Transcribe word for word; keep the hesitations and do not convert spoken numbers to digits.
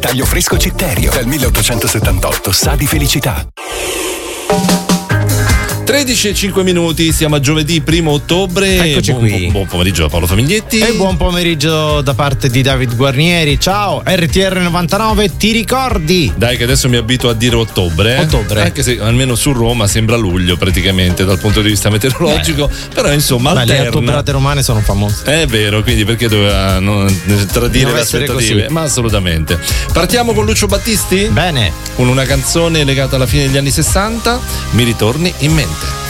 taglio fresco Citterio. Dal milleottocentosettantotto sa di felicità. tredici e cinque minuti, siamo a giovedì primo ottobre. Eccoci buon, qui. Buon pomeriggio da Paolo Famiglietti. E buon pomeriggio da parte di David Guarnieri. Ciao, R T R novantanove, ti ricordi? Dai che adesso mi abituo a dire ottobre. Ottobre. Anche se almeno su Roma sembra luglio praticamente dal punto di vista meteorologico. Beh. Però insomma Beh, alterna. le ottobrate romane sono famose. È vero, quindi perché doveva non, tradire Deve le essere aspettative? così. Ma assolutamente. Partiamo con Lucio Battisti? Bene. Con una canzone legata alla fine degli anni sessanta, Mi ritorni in mente.